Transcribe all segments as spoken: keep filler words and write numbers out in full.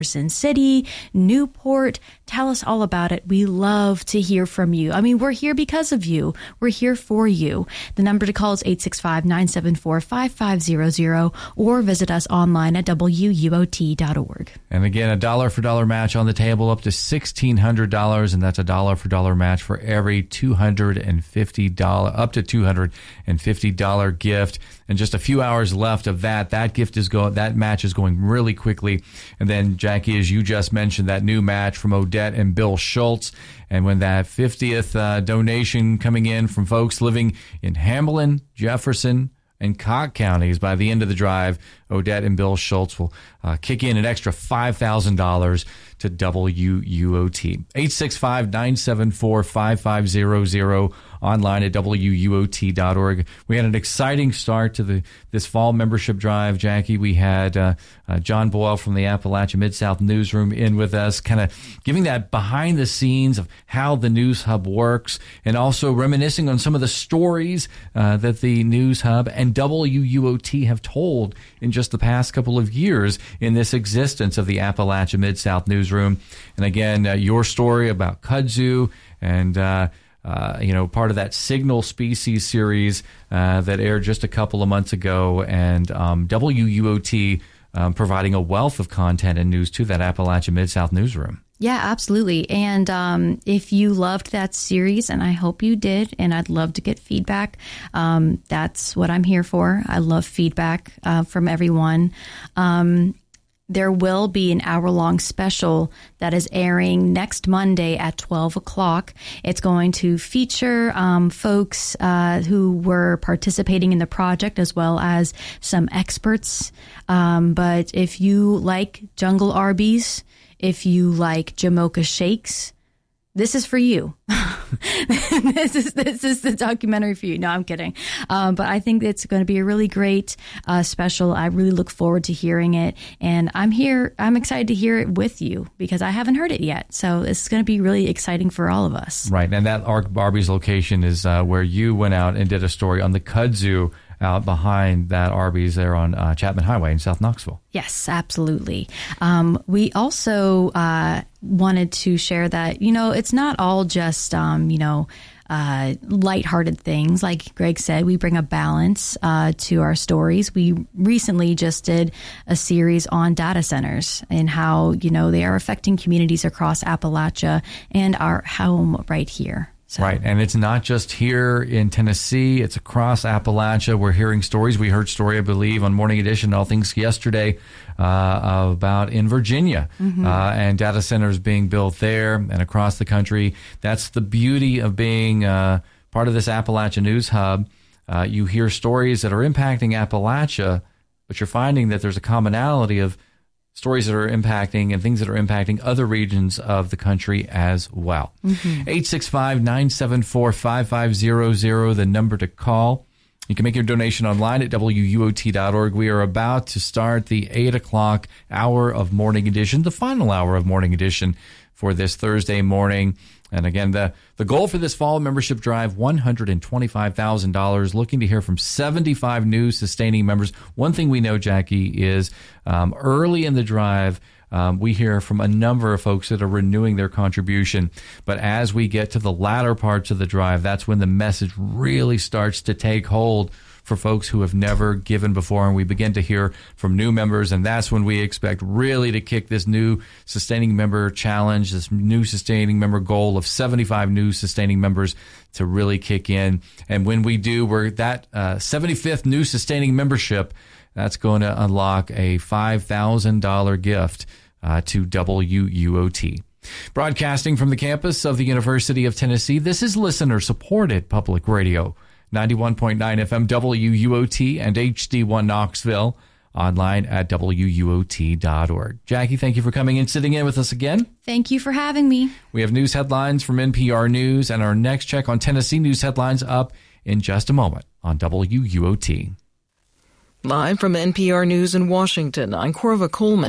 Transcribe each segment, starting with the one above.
Jefferson City, Newport. Tell us all about it. We love to hear from you. I mean, we're here because of you. We're here for you. The number to call is eight six five, nine seven four, five five zero zero or visit us online at W U O T dot org. And again, a dollar for dollar match on the table up to sixteen hundred dollars, and that's a dollar for dollar match for every two hundred fifty dollars, up to two hundred fifty dollars gift. And just a few hours left of that. That gift is going, that match is going really quickly. And then, Jackie, as you just mentioned, that new match from Odette and Bill Schultz. And when that fiftieth uh, donation coming in from folks living in Hamlin, Jefferson, and Cobb counties, by the end of the drive, Odette and Bill Schultz will uh, kick in an extra five thousand dollars to W U O T. eight six five, nine seven four, five five zero zero, online at W U O T dot org. We had an exciting start to the this fall membership drive, Jackie. We had uh, uh, John Boyle from the Appalachia Mid-South Newsroom in with us, kind of giving that behind the scenes of how the News Hub works, and also reminiscing on some of the stories uh, that the News Hub and W U O T have told in just the past couple of years in this existence of the Appalachia Mid-South Newsroom. And again, uh, your story about kudzu and uh, Uh, you know, part of that Signal Species series uh, that aired just a couple of months ago, and um, W U O T um, providing a wealth of content and news to that Appalachia Mid-South Newsroom. Yeah, absolutely. And um, if you loved that series, and I hope you did, and I'd love to get feedback, um, that's what I'm here for. I love feedback uh, from everyone. Um There will be an hour-long special that is airing next Monday at twelve o'clock. It's going to feature um, folks uh, who were participating in the project, as well as some experts. Um, but if you like Jungle Arby's, if you like Jamocha Shakes, this is for you. this is this is the documentary for you. No, I'm kidding. Um, but I think it's going to be a really great uh, special. I really look forward to hearing it, and I'm here. I'm excited to hear it with you because I haven't heard it yet. So it's going to be really exciting for all of us. Right, and that Arby's location is uh, where you went out and did a story on the kudzu out behind that Arby's there on uh, Chapman Highway in South Knoxville. Yes, absolutely. Um, we also uh, wanted to share that, you know, it's not all just, um, you know, uh, lighthearted things. Like Greg said, we bring a balance uh, to our stories. We recently just did a series on data centers and how, you know, they are affecting communities across Appalachia and our home right here. So. Right, and it's not just here in Tennessee, it's across Appalachia. We're hearing stories. We heard story, I believe, on Morning Edition, All Things yesterday, uh, about in Virginia, mm-hmm. uh, and data centers being built there and across the country. That's the beauty of being uh, part of this Appalachia News Hub. Uh, you hear stories that are impacting Appalachia, but you're finding that there's a commonality of stories that are impacting and things that are impacting other regions of the country as well. Mm-hmm. eight six five, nine seven four, five five zero zero, the number to call. You can make your donation online at W U O T dot org. We are about to start the eight o'clock hour of Morning Edition, the final hour of Morning Edition for this Thursday morning. And again, the, the goal for this fall membership drive, one hundred twenty-five thousand dollars, looking to hear from seventy-five new sustaining members. One thing we know, Jackie, is um, early in the drive, um, we hear from a number of folks that are renewing their contribution. But as we get to the latter parts of the drive, that's when the message really starts to take hold for folks who have never given before, and we begin to hear from new members, and that's when we expect really to kick this new sustaining member challenge, this new sustaining member goal of seventy-five new sustaining members to really kick in. And when we do, we're that uh, seventy-fifth new sustaining membership, that's going to unlock a five thousand dollars gift uh, to W U O T. Broadcasting from the campus of the University of Tennessee, this is listener-supported public radio. ninety-one point nine F M W U O T and H D one Knoxville, online at W U O T dot org. Jackie, thank you for coming and sitting in with us again. Thank you for having me. We have news headlines from N P R News, and our next check on Tennessee news headlines up in just a moment on W U O T. Live from N P R News in Washington, I'm Corva Coleman.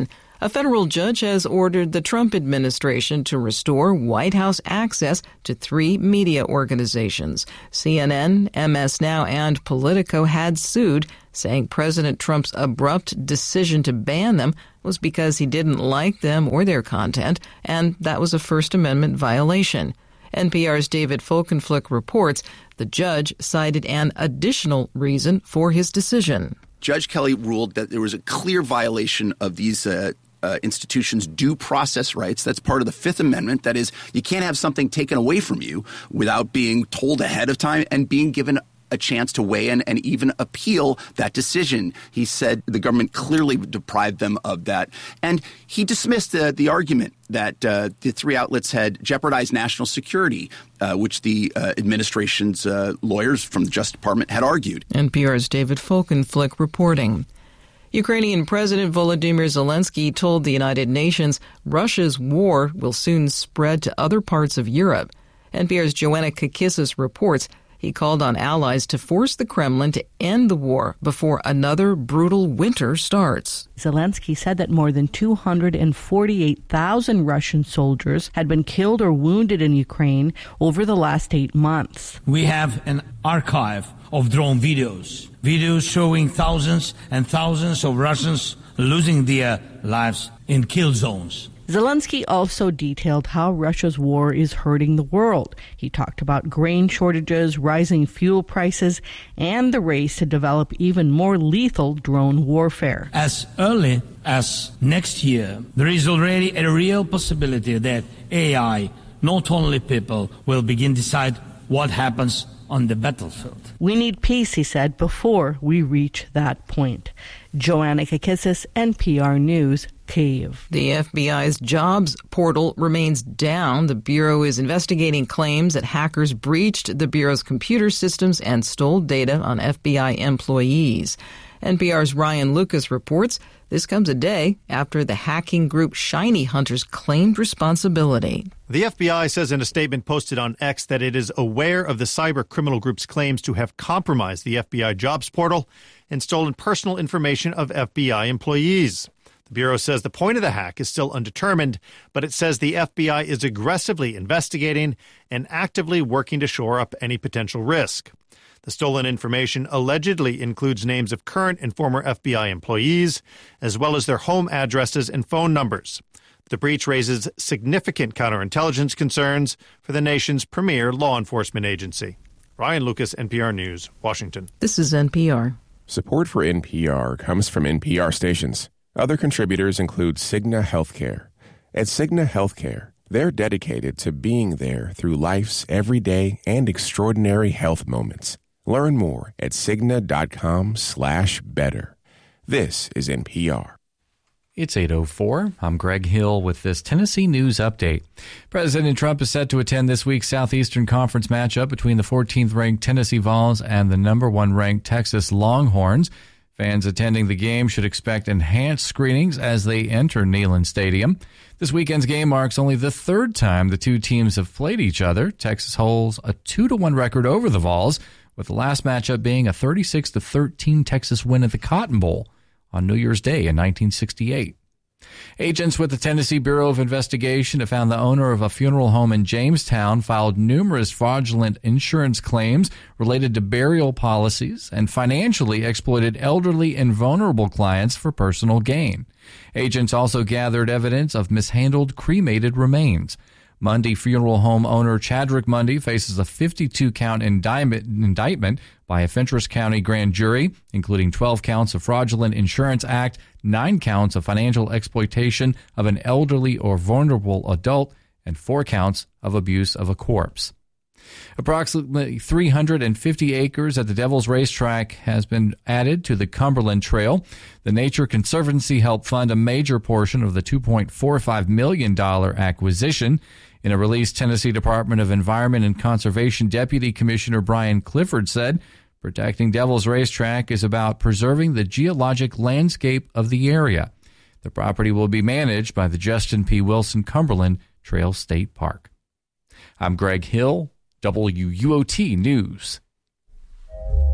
A federal judge has ordered the Trump administration to restore White House access to three media organizations. C N N, M S Now, and Politico had sued, saying President Trump's abrupt decision to ban them was because he didn't like them or their content, and that was a First Amendment violation. N P R's David Folkenflik reports the judge cited an additional reason for his decision. Judge Kelly ruled that there was a clear violation of these uh, uh, institutions' due process rights. That's part of the Fifth Amendment. That is, you can't have something taken away from you without being told ahead of time and being given a chance to weigh in and even appeal that decision. He said the government clearly deprived them of that. And he dismissed the, the argument that uh, the three outlets had jeopardized national security, uh, which the uh, administration's uh, lawyers from the Justice Department had argued. N P R's David Folkenflik reporting. Ukrainian President Volodymyr Zelensky told the United Nations Russia's war will soon spread to other parts of Europe. N P R's Joanna Kakissis reports he called on allies to force the Kremlin to end the war before another brutal winter starts. Zelensky said that more than two hundred forty-eight thousand Russian soldiers had been killed or wounded in Ukraine over the last eight months. We have an archive of drone videos, videos showing thousands and thousands of Russians losing their lives in kill zones. Zelensky also detailed how Russia's war is hurting the world. He talked about grain shortages, rising fuel prices, and the race to develop even more lethal drone warfare. As early as next year, there is already a real possibility that A I, not only people, will begin to decide what happens on the battlefield. We need peace, he said, before we reach that point. Joanna Kakissis, N P R News, Kyiv. The F B I's jobs portal remains down. The Bureau is investigating claims that hackers breached the Bureau's computer systems and stole data on F B I employees. N P R's Ryan Lucas reports this comes a day after the hacking group Shiny Hunters claimed responsibility. The F B I says in a statement posted on X that it is aware of the cyber criminal group's claims to have compromised the F B I jobs portal and stolen personal information of F B I employees. The Bureau says the point of the hack is still undetermined, but it says the F B I is aggressively investigating and actively working to shore up any potential risk. The stolen information allegedly includes names of current and former F B I employees, as well as their home addresses and phone numbers. The breach raises significant counterintelligence concerns for the nation's premier law enforcement agency. Ryan Lucas, N P R News, Washington. This is N P R. Support for N P R comes from N P R stations. Other contributors include Cigna Healthcare. At Cigna Healthcare, they're dedicated to being there through life's everyday and extraordinary health moments. Learn more at Cigna.com slash better. This is N P R. It's eight oh four. I'm Greg Hill with this Tennessee News Update. President Trump is set to attend this week's Southeastern Conference matchup between the fourteenth-ranked Tennessee Vols and the number one-ranked Texas Longhorns. Fans attending the game should expect enhanced screenings as they enter Neyland Stadium. This weekend's game marks only the third time the two teams have played each other. Texas holds a two to one record over the Vols, with the last matchup being a thirty-six to thirteen Texas win at the Cotton Bowl on New Year's Day in nineteen sixty-eight. Agents with the Tennessee Bureau of Investigation have found the owner of a funeral home in Jamestown filed numerous fraudulent insurance claims related to burial policies and financially exploited elderly and vulnerable clients for personal gain. Agents also gathered evidence of mishandled cremated remains. Mundy Funeral Home owner Chadrick Mundy faces a fifty-two count indictment, indictment by a Fentress County grand jury, including twelve counts of fraudulent insurance act, nine counts of financial exploitation of an elderly or vulnerable adult, and four counts of abuse of a corpse. Approximately three hundred fifty acres at the Devil's Racetrack has been added to the Cumberland Trail. The Nature Conservancy helped fund a major portion of the two point four five million dollars acquisition. In a release, Tennessee Department of Environment and Conservation Deputy Commissioner Brian Clifford said, protecting Devil's Racetrack is about preserving the geologic landscape of the area. The property will be managed by the Justin P. Wilson Cumberland Trail State Park. I'm Greg Hill, W U O T News.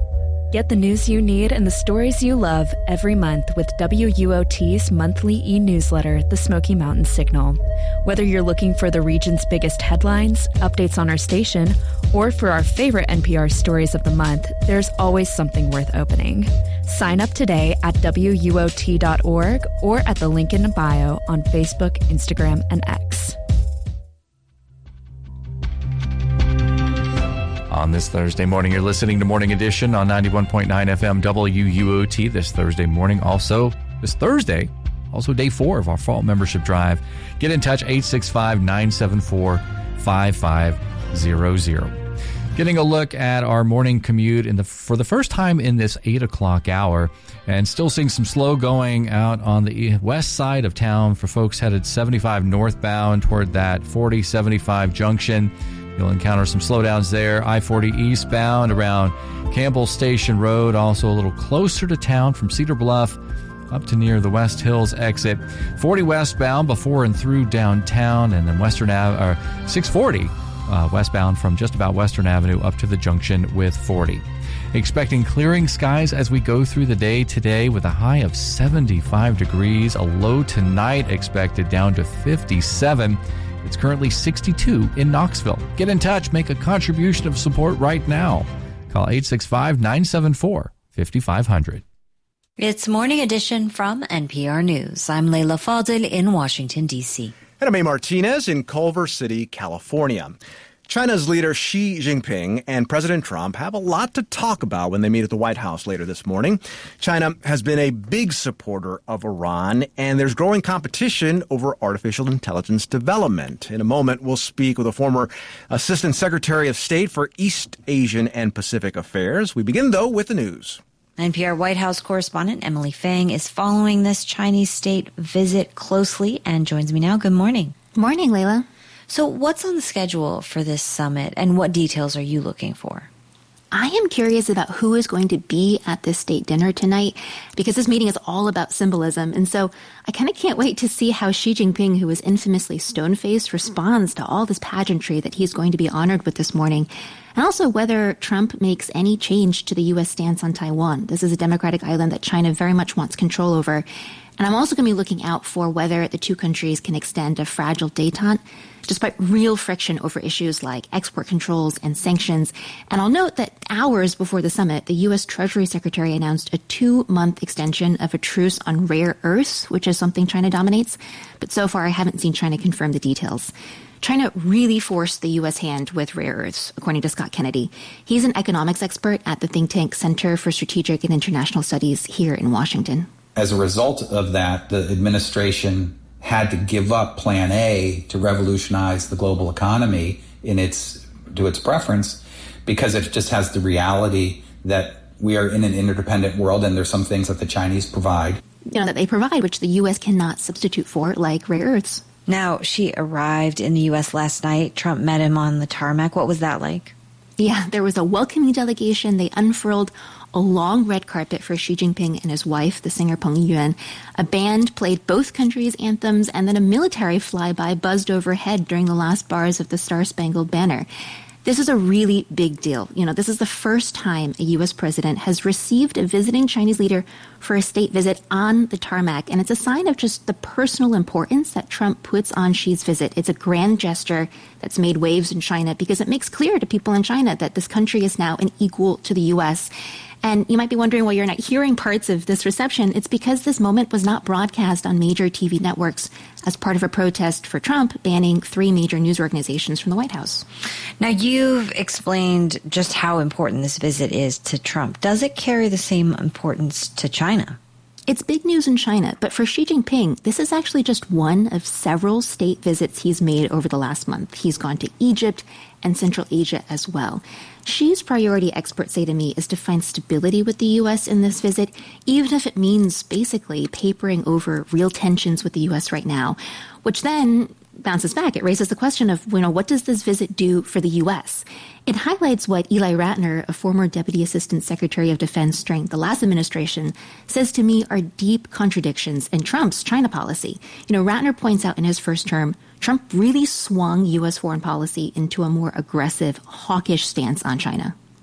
Get the news you need and the stories you love every month with W U O T's monthly e-newsletter, The Smoky Mountain Signal. Whether you're looking for the region's biggest headlines, updates on our station, or for our favorite N P R stories of the month, there's always something worth opening. Sign up today at W U O T dot org or at the link in the bio on Facebook, Instagram, and X. On this Thursday morning, you're listening to Morning Edition on ninety-one point nine F M W U O T this Thursday morning. Also, this Thursday, also day four of our fall membership drive. Get in touch, eight six five, nine seven four, five five zero zero. Getting a look at our morning commute in the for the first time in this eight o'clock hour, and still seeing some slow going out on the west side of town for folks headed seventy-five northbound toward that forty seventy-five junction. You'll encounter some slowdowns there. I forty eastbound around Campbell Station Road, also a little closer to town from Cedar Bluff up to near the West Hills exit. forty westbound before and through downtown, and then Western Ave- or six forty uh, westbound from just about Western Avenue up to the junction with forty. Expecting clearing skies as we go through the day today with a high of seventy-five degrees, a low tonight expected down to fifty-seven. It's currently sixty-two in Knoxville. Get in touch. Make a contribution of support right now. Call eight six five, nine seven four, five five zero zero. It's Morning Edition from N P R News. I'm Leila Fadel in Washington, D C. And I'm A. Martinez in Culver City, California. China's leader Xi Jinping and President Trump have a lot to talk about when they meet at the White House later this morning. China has been a big supporter of Iran, and there's growing competition over artificial intelligence development. In a moment, we'll speak with a former Assistant Secretary of State for East Asian and Pacific Affairs. We begin, though, with the news. N P R White House correspondent Emily Fang is following this Chinese state visit closely and joins me now. Good morning. Morning, Leila. So what's on the schedule for this summit, and what details are you looking for? I am curious about who is going to be at this state dinner tonight, because this meeting is all about symbolism. And so I kind of can't wait to see how Xi Jinping, who is infamously stone-faced, responds to all this pageantry that he's going to be honored with this morning. And also whether Trump makes any change to the U S stance on Taiwan. This is a democratic island that China very much wants control over. And I'm also going to be looking out for whether the two countries can extend a fragile détente, despite real friction over issues like export controls and sanctions. And I'll note that hours before the summit, the U S Treasury Secretary announced a two-month extension of a truce on rare earths, which is something China dominates. But so far, I haven't seen China confirm the details. China really forced the U S hand with rare earths, according to Scott Kennedy. He's an economics expert at the think tank Center for Strategic and International Studies here in Washington. As a result of that, the administration had to give up Plan A to revolutionize the global economy in its to its preference, because it just has the reality that we are in an interdependent world and there's some things that the Chinese provide. You know, that they provide, which the U S cannot substitute for, like rare earths. Now, Xi arrived in the U S last night. Trump met him on the tarmac. What was that like? Yeah, there was a welcoming delegation. They unfurled a long red carpet for Xi Jinping and his wife, the singer Peng Yuan. A band played both countries' anthems, and then a military flyby buzzed overhead during the last bars of the Star-Spangled Banner. This is a really big deal. You know, this is the first time a U S president has received a visiting Chinese leader for a state visit on the tarmac. And it's a sign of just the personal importance that Trump puts on Xi's visit. It's a grand gesture that's made waves in China because it makes clear to people in China that this country is now an equal to the U S. And you might be wondering why you're not hearing parts of this reception. It's because this moment was not broadcast on major T V networks as part of a protest for Trump banning three major news organizations from the White House. Now, you've explained just how important this visit is to Trump. Does it carry the same importance to China? It's big news in China, but for Xi Jinping, this is actually just one of several state visits he's made over the last month. He's gone to Egypt and Central Asia as well. Xi's priority, experts say to me, is to find stability with the U S in this visit, even if it means basically papering over real tensions with the U S right now, which then bounces back. It raises the question of, you know, what does this visit do for the U S? It highlights what Eli Ratner, a former Deputy Assistant Secretary of Defense during the last administration, says to me are deep contradictions in Trump's China policy. You know, Ratner points out in his first term, Trump really swung U S foreign policy into a more aggressive, hawkish stance on China.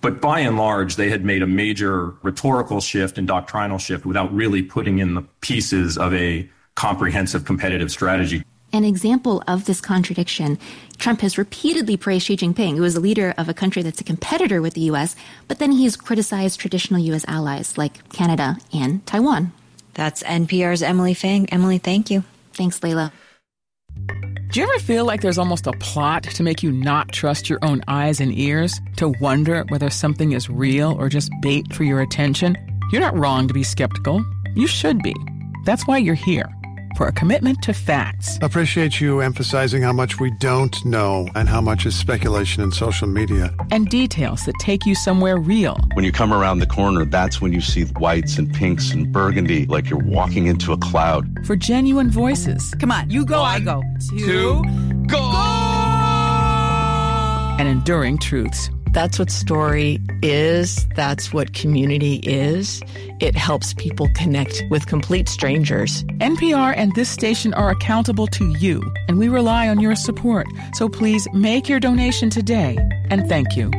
But by and large, they had made a major rhetorical shift and doctrinal shift without really putting in the pieces of a comprehensive competitive strategy. An example of this contradiction, Trump has repeatedly praised Xi Jinping, who is a leader of a country that's a competitor with the U S, but then he's criticized traditional U S allies like Canada and Taiwan. That's N P R's Emily Fang. Emily, thank you. Thanks, Layla. Do you ever feel like there's almost a plot to make you not trust your own eyes and ears? To wonder whether something is real or just bait for your attention? You're not wrong to be skeptical. You should be. That's why you're here. For a commitment to facts. Appreciate you emphasizing how much we don't know and how much is speculation in social media. And details that take you somewhere real. When you come around the corner, that's when you see whites and pinks and burgundy, like you're walking into a cloud. For genuine voices. Come on, you go, One, I go. Two, go! And enduring truths. That's what story is. That's what community is. It helps people connect with complete strangers. N P R and this station are accountable to you, and we rely on your support. So please make your donation today, and thank you.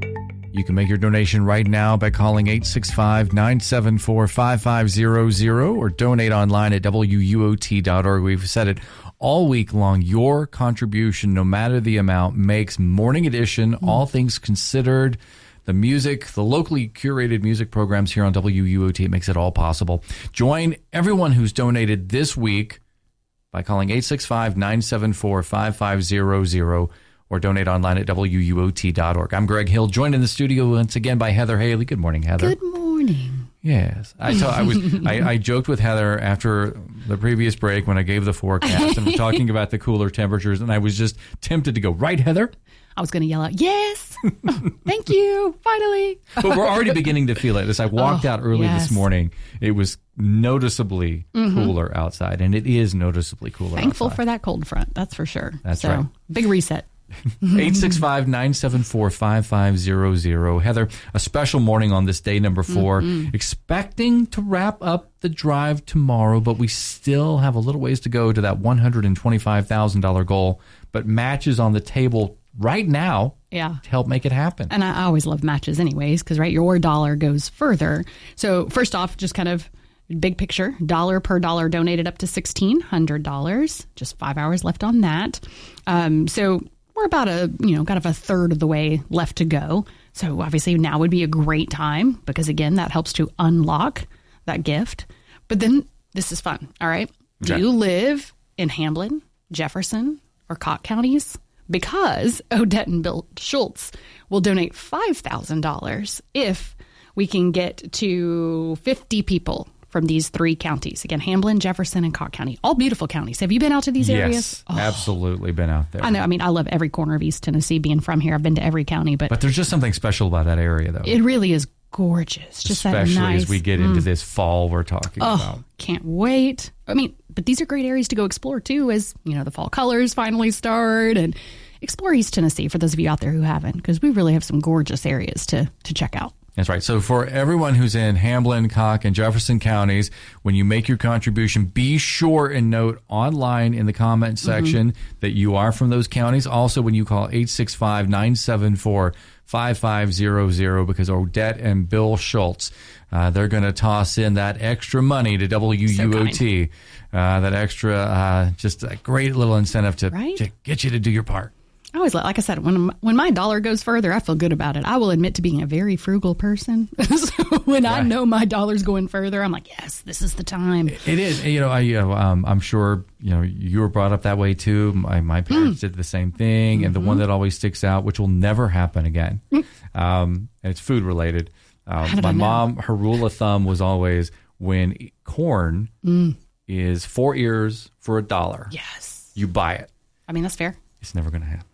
You can make your donation right now by calling eight six five, nine seven four, five five zero zero or donate online at W U O T dot org. We've said it all week long. Your contribution, no matter the amount, makes Morning Edition, mm. all things considered, the music, the locally curated music programs here on W U O T. It makes it all possible. Join everyone who's donated this week by calling eight six five, nine seven four, five five zero zero or donate online at W U O T dot org. I'm Greg Hill, joined in the studio once again by Heather Haley. Good morning, Heather. Good morning. Yes, I, t- I was. I, I joked with Heather after the previous break when I gave the forecast and we're talking about the cooler temperatures, and I was just tempted to go, right, Heather? I was going to yell out, yes, thank you, finally. But we're already beginning to feel it. As I walked oh, out early yes. this morning, it was noticeably mm-hmm. cooler outside, and it is noticeably cooler Thankful outside. for that cold front, that's for sure. That's so, right. Big reset. eight six five, nine seven four, five five zero zero. Heather, a special morning on this day, number four. Mm-hmm. Expecting to wrap up the drive tomorrow, but we still have a little ways to go to that one hundred twenty-five thousand dollars goal. But matches on the table right now yeah. to help make it happen. And I always love matches anyways, because, right, your dollar goes further. So first off, just kind of big picture, dollar per dollar donated up to sixteen hundred dollars. Just five hours left on that. Um, so we're about a, you know, kind of a third of the way left to go. So obviously now would be a great time because, again, that helps to unlock that gift. But then this is fun. All right. Okay. Do you live in Hamblin, Jefferson, or Cott counties? Because Odette and Bill Schultz will donate five thousand dollars if we can get to fifty people from these three counties. Again, Hamblin, Jefferson, and Cott County. All beautiful counties. Have you been out to these yes, areas? Yes, oh. absolutely been out there. I know. I mean, I love every corner of East Tennessee. Being from here, I've been to every county. But but there's just something special about that area, though. It really is gorgeous. Just Especially that nice, as we get into mm. this fall we're talking oh, about. Can't wait. I mean, but these are great areas to go explore, too, as, you know, the fall colors finally start. And explore East Tennessee, for those of you out there who haven't, because we really have some gorgeous areas to to check out. That's right. So for everyone who's in Hamblin, Cott, and Jefferson counties, when you make your contribution, be sure and note online in the comment section mm-hmm. that you are from those counties. Also, when you call eight six five, nine seven four, five five zero zero, because Odette and Bill Schultz, uh, they're going to toss in that extra money to W U O T, so uh, that extra, uh, just a great little incentive to, right? to get you to do your part. I always, like I said, when when my dollar goes further, I feel good about it. I will admit to being a very frugal person. So when right. I know my dollar's going further, I'm like, yes, this is the time. It is. You know, I, you know, um, I'm sure, you know, you were brought up that way too. My, my parents mm. did the same thing. Mm-hmm. And the one that always sticks out, which will never happen again, um, and it's food related. Um, my mom, her rule of thumb was always when corn mm. is four ears for a dollar. Yes. You buy it. I mean, that's fair. It's never going to happen.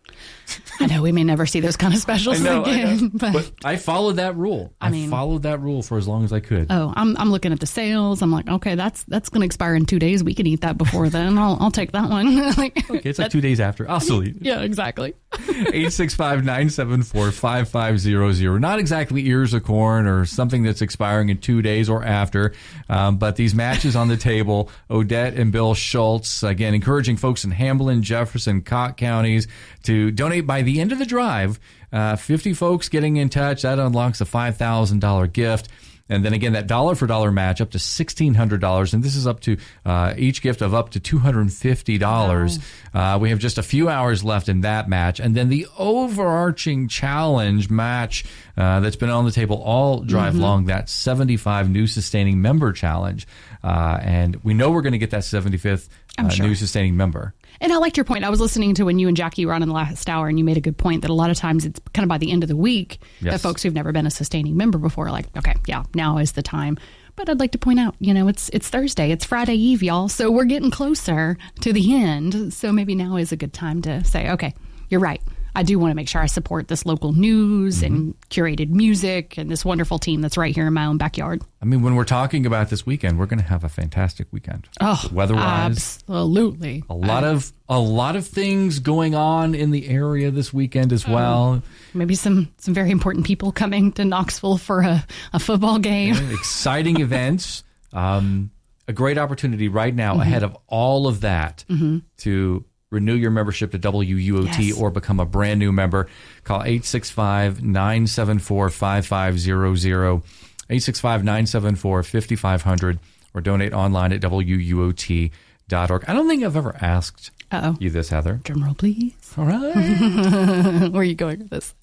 I know we may never see those kind of specials I know, again. I know. But, but I followed that rule. I, I mean, followed that rule for as long as I could. Oh, I'm I'm looking at the sales. I'm like, okay, that's that's going to expire in two days. We can eat that before then. I'll I'll take that one. like, okay, it's like two days after. I'll still eat it. Yeah, exactly. eight six five, nine seven four, five five zero zero. Not exactly ears of corn or something that's expiring in two days or after, um, but these matches on the table, Odette and Bill Schultz, again, encouraging folks in Hamblin, Jefferson, Cott counties to to donate by the end of the drive. Uh, fifty folks getting in touch. That unlocks a five thousand dollars gift. And then again, that dollar for dollar match up to sixteen hundred dollars. And this is up to uh, each gift of up to two hundred fifty dollars. Wow. Uh, we have just a few hours left in that match. And then the overarching challenge match uh, that's been on the table all drive mm-hmm. long, that seventy-five New Sustaining Member Challenge. Uh, and we know we're going to get that seventy-fifth uh, sure. New Sustaining Member. And I liked your point. I was listening to when you and Jackie were on in the last hour, and you made a good point that a lot of times it's kind of by the end of the week yes. that folks who've never been a sustaining member before are like, okay, yeah, now is the time. But I'd like to point out, you know, it's it's Thursday. It's Friday Eve, y'all. So we're getting closer to the end. So maybe now is a good time to say, okay, you're right. I do want to make sure I support this local news mm-hmm. and curated music and this wonderful team that's right here in my own backyard. I mean, when we're talking about this weekend, we're going to have a fantastic weekend. Oh, weather-wise, absolutely. A lot I, of a lot of things going on in the area this weekend as well. Um, maybe some some very important people coming to Knoxville for a, a football game. Yeah, exciting events. Um, a great opportunity right now mm-hmm. ahead of all of that mm-hmm. to renew your membership to W U O T yes. or become a brand new member. Call eight six five, nine seven four, five five zero zero, eight six five, nine seven four, five five zero zero, or donate online at W U O T dot org. I don't think I've ever asked Uh-oh. you this, Heather. Drum roll, please. All right. Where are you going with this?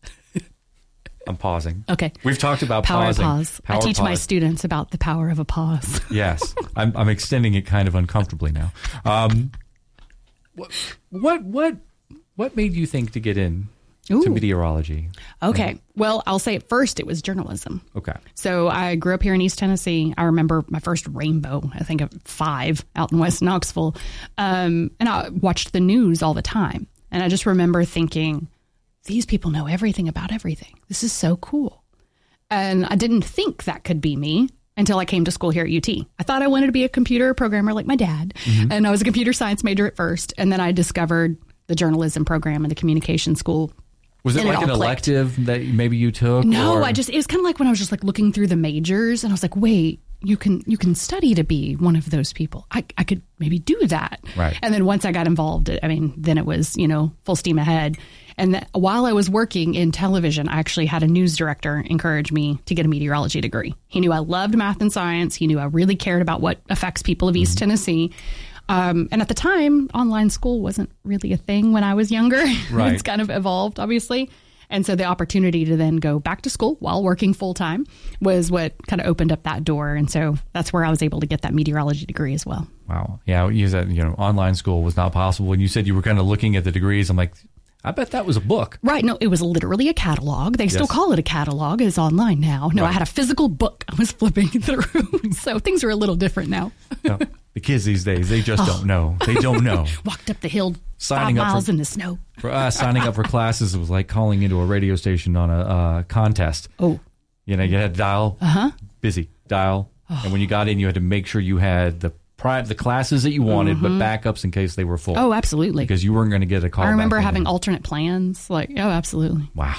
I'm pausing. Okay. We've talked about power pausing. Pause. Power I teach pause. my students about the power of a pause. Yes. I'm, I'm extending it kind of uncomfortably now. Um, what, what, what, what made you think to get in Ooh. to meteorology? Okay. And, well, I'll say at first it was journalism. Okay. So I grew up here in East Tennessee. I remember my first rainbow, I think at five, out in West Knoxville. Um, and I watched the news all the time. And I just remember thinking, these people know everything about everything. This is so cool. And I didn't think that could be me until I came to school here at U T. I thought I wanted to be a computer programmer like my dad. Mm-hmm. And I was a computer science major at first. And then I discovered the journalism program and the communication school. Was it and like it an clicked. elective that maybe you took? No, or? I just, it was kind of like when I was just like looking through the majors and I was like, wait, you can, you can study to be one of those people. I, I could maybe do that. Right. And then once I got involved, I mean, then it was, you know, full steam ahead. And that, while I was working in television, I actually had a news director encourage me to get a meteorology degree. He knew I loved math and science. He knew I really cared about what affects people of East mm-hmm. Tennessee. Um, and at the time, online school wasn't really a thing when I was younger. Right. It's kind of evolved, obviously. And so the opportunity to then go back to school while working full time was what kind of opened up that door. And so that's where I was able to get that meteorology degree as well. Wow. Yeah. You said, you know, online school was not possible. And you said you were kind of looking at the degrees. I'm like, I bet that was a book. Right. No, it was literally a catalog. They yes. still call it a catalog. It's online now. No, right. I had a physical book I was flipping through. So things are a little different now. No, the kids these days, they just oh. don't know. They don't know. Walked up the hill signing five up miles for, in the snow. For us, signing up for classes was like calling into a radio station on a uh, contest. Oh. You know, you had to dial. Uh-huh. Busy. Dial. Oh. And when you got in, you had to make sure you had the pri- the classes that you wanted, mm-hmm. but backups in case they were full. Oh, absolutely. Because you weren't going to get a call. I remember back having then. alternate plans. Like, oh, absolutely. Wow.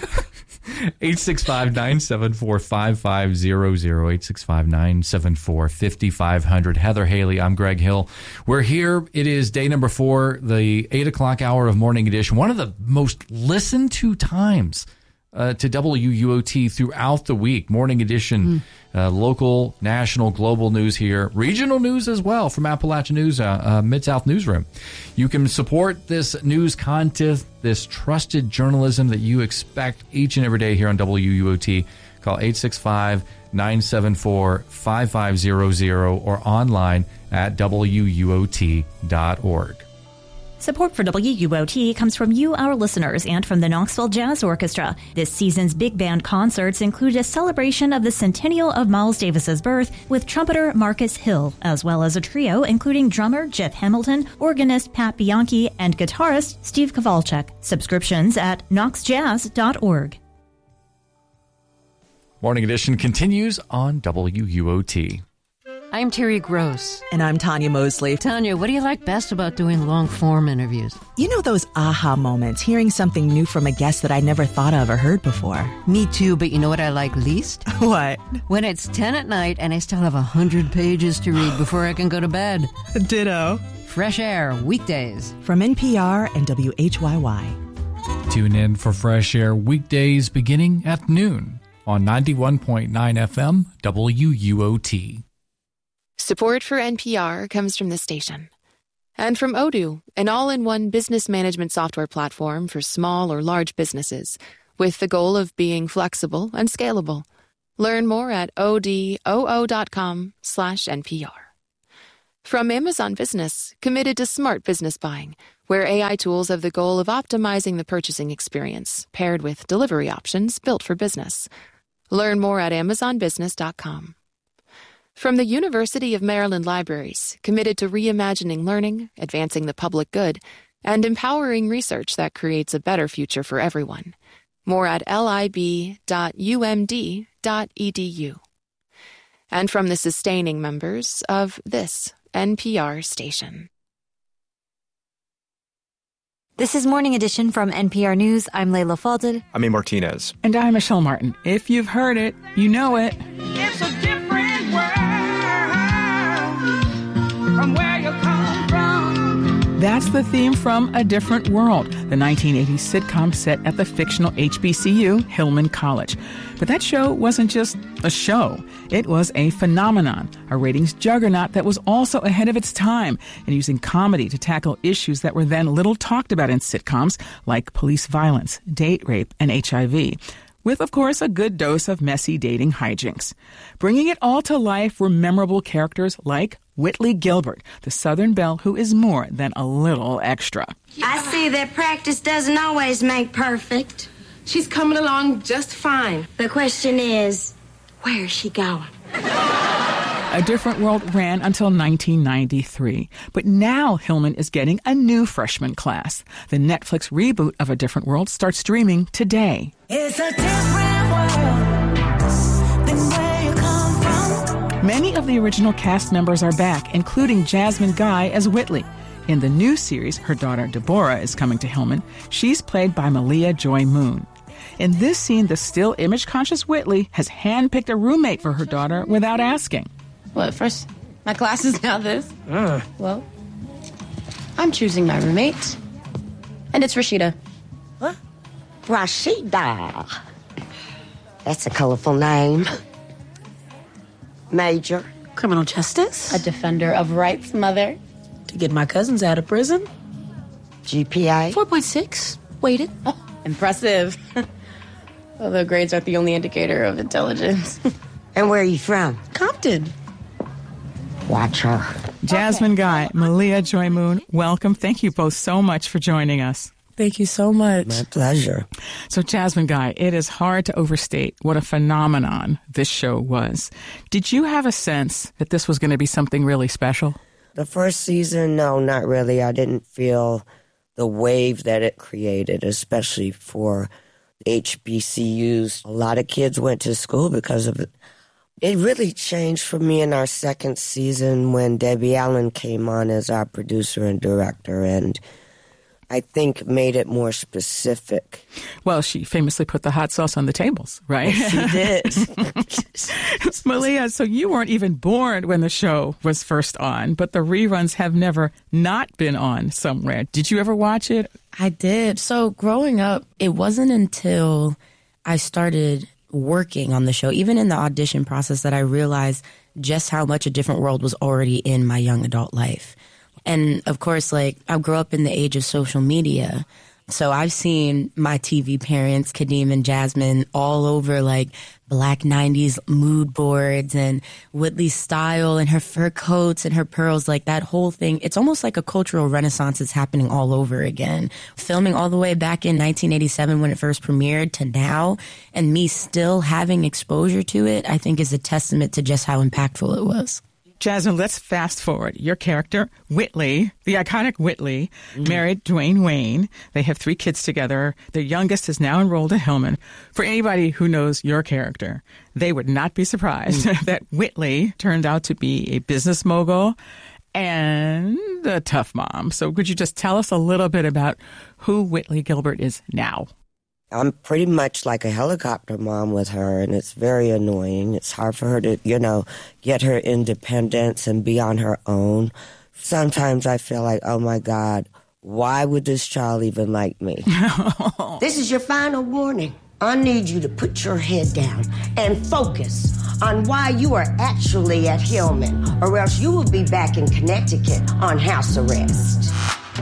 eight six five, nine seven four, five five zero zero, eight six five, nine seven four, five five zero zero. Heather Haley, I'm Greg Hill. We're here. It is day number four, the eight o'clock hour of Morning Edition. One of the most listened to times uh, to W U O T throughout the week. Morning Edition, mm. uh, local, national, global news here. Regional news as well from Appalachian News, uh, uh, Mid-South Newsroom. You can support this news content, this trusted journalism that you expect each and every day here on W U O T. Call eight six five, nine seven four, five five zero zero or online at W U O T dot org. Support for W U O T comes from you, our listeners, and from the Knoxville Jazz Orchestra. This season's big band concerts include a celebration of the centennial of Miles Davis's birth with trumpeter Marcus Hill, as well as a trio including drummer Jeff Hamilton, organist Pat Bianchi, and guitarist Steve Kowalczyk. Subscriptions at knox jazz dot org. Morning Edition continues on W U O T. I'm Terry Gross. And I'm Tanya Mosley. Tanya, what do you like best about doing long-form interviews? You know those aha moments, hearing something new from a guest that I never thought of or heard before. Me too, but you know what I like least? What? When it's ten at night and I still have one hundred pages to read before I can go to bed. Ditto. Fresh Air, weekdays. From N P R and W H Y Y. Tune in for Fresh Air weekdays beginning at noon on ninety-one point nine F M W U O T. Support for N P R comes from the station. And from Odoo, an all-in-one business management software platform for small or large businesses, with the goal of being flexible and scalable. Learn more at odoo.com slash NPR. From Amazon Business, committed to smart business buying, where A I tools have the goal of optimizing the purchasing experience, paired with delivery options built for business. Learn more at amazon business dot com. From the University of Maryland Libraries, committed to reimagining learning, advancing the public good, and empowering research that creates a better future for everyone. More at lib dot u m d dot e d u. And from the sustaining members of this N P R station. This is Morning Edition from N P R News. I'm Layla Falded. I'm A. Martinez. And I'm Michelle Martin. If you've heard it, you know it. It's a different world from where you come from. That's the theme from A Different World, the nineteen eighties sitcom set at the fictional H B C U, Hillman College. But that show wasn't just a show. It was a phenomenon, a ratings juggernaut that was also ahead of its time and using comedy to tackle issues that were then little talked about in sitcoms, like police violence, date rape, and H I V. With, of course, a good dose of messy dating hijinks. Bringing it all to life were memorable characters like Whitley Gilbert, the Southern belle who is more than a little extra. I see that practice doesn't always make perfect. She's coming along just fine. The question is, where is she going? A Different World ran until nineteen ninety-three. But now Hillman is getting a new freshman class. The Netflix reboot of A Different World starts streaming today. It's a different world than where you come from. Many of the original cast members are back, including Jasmine Guy as Whitley. In the new series, her daughter Deborah is coming to Hillman. She's played by Malia Joy Moon. In this scene, the still image-conscious Whitley has handpicked a roommate for her daughter without asking. What, first, my class is now this? Uh. Well, I'm choosing my roommate. And it's Rashida. What? Rashida. That's a colorful name. Major. Criminal justice. A defender of rights, mother. To get my cousins out of prison. G P A? four point six. Weighted. Oh, impressive. Although grades aren't the only indicator of intelligence. And where are you from? Compton. Watch her. Jasmine okay. Guy, Malia Joy Moon, welcome. Thank you both so much for joining us. Thank you so much. My pleasure. So, Jasmine Guy, it is hard to overstate what a phenomenon this show was. Did you have a sense that this was going to be something really special? The first season, no, not really. I didn't feel the wave that it created, especially for H B C Us. A lot of kids went to school because of it. It really changed for me in our second season when Debbie Allen came on as our producer and director, and I think made it more specific. Well, she famously put the hot sauce on the tables, right? She did. Malia, so you weren't even born when the show was first on, but the reruns have never not been on somewhere. Did you ever watch it? I did. So growing up, it wasn't until I started working on the show, even in the audition process, that I realized just how much A Different World was already in my young adult life. And of course, like, I grew up in the age of social media. So I've seen my T V parents, Kadeem and Jasmine, all over like Black nineties mood boards and Whitley's style and her fur coats and her pearls, like that whole thing. It's almost like a cultural renaissance is happening all over again. Filming all the way back in nineteen eighty-seven when it first premiered to now, and me still having exposure to it, I think is a testament to just how impactful it was. Jasmine, let's fast forward. Your character, Whitley, the iconic Whitley, mm. married Dwayne Wayne. They have three kids together. Their youngest is now enrolled at Hillman. For anybody who knows your character, they would not be surprised mm. that Whitley turned out to be a business mogul and a tough mom. So could you just tell us a little bit about who Whitley Gilbert is now? I'm pretty much like a helicopter mom with her, and it's very annoying. It's hard for her to, you know, get her independence and be on her own. Sometimes I feel like, oh my God, why would this child even like me? This is your final warning. I need you to put your head down and focus on why you are actually at Hillman, or else you will be back in Connecticut on house arrest.